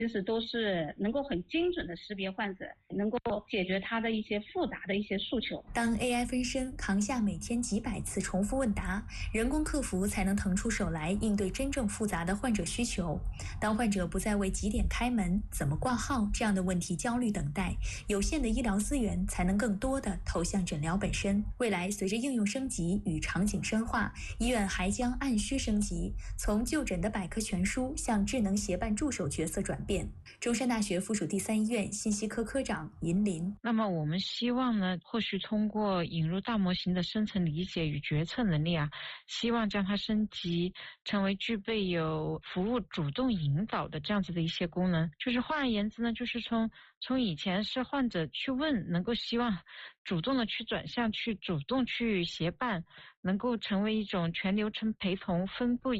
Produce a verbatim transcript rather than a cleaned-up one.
其实都是能够很精准的识别患者，能够解决他的一些复杂的一些诉求。 当 A I 分身扛下每天几百次重复问答，人工客服才能腾出手来应对真正复杂的患者需求。当患者不再为几点开门、怎么挂号这样的问题焦虑等待，有限的医疗资源才能更多地投向诊疗本身。未来随着应用升级与场景深化，医院还将按需升级，从就诊的百科全书向智能协办助手角色转变。中山大学附属第三医院信息科科长尹林。 那么我们希望呢，或许通过引入大模型的深层理解与决策能力啊，希望将它升级成为具备有服务主动引导的这样子的一些功能。就是换而言之呢，就是从从以前是患者去问，能够希望主动的去转向，去主动去协办，能够成为一种全流程陪同分布